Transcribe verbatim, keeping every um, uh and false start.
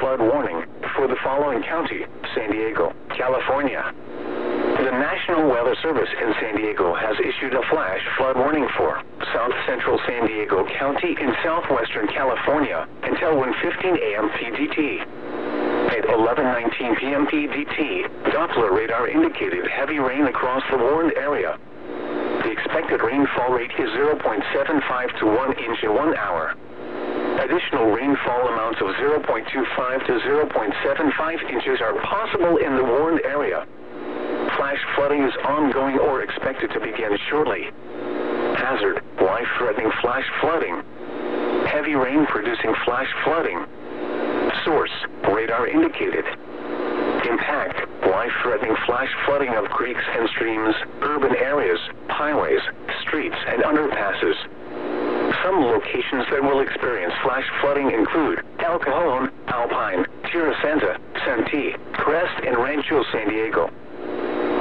flood warning for the following county: San Diego, California. The National Weather Service in San Diego has issued a flash flood warning for South Central San Diego County in southwestern California until one fifteen a m P D T. At eleven nineteen p m P D T, Doppler radar indicated heavy rain across the warned area. The expected rainfall rate is zero point seven five to one inch in one hour. Additional rainfall amounts of zero point two five to zero point seven five inches are possible in the warned area. Flash flooding is ongoing or expected to begin shortly. Hazard: life-threatening flash flooding. Heavy rain producing flash flooding. Source: radar indicated. Impact: life-threatening flash flooding of creeks and streams, urban areas, highways, streets, and underpasses. Some locations that will experience flash flooding include El Cajon, Alpine, Tierra Santa, Santee, Crest, and Rancho San Diego.